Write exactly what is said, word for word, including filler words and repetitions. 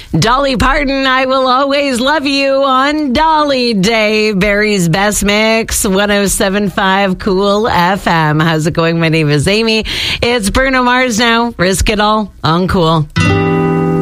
Dolly Parton, I Will Always Love You on Dolly Day. Barry's Best Mix, one oh seven point five Cool F M. How's it going? My name is Amy. It's Bruno Mars now. Risk It All on Cool.